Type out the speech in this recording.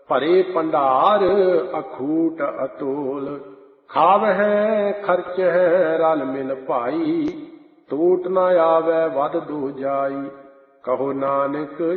ਭਰੇ ਭੰਡਾਰ ਅਖੂਟ ਅਤੋਲ। ਖਾਵਹਿ ਖਰਚਹਿ ਰਲ ਮਿਲ ਭਾਈ, ਟੂਟ ਨ ਆਵੈ ਵਧ ਦੋ ਜਾਈ। ਕਹੋ ਨਾਨਕ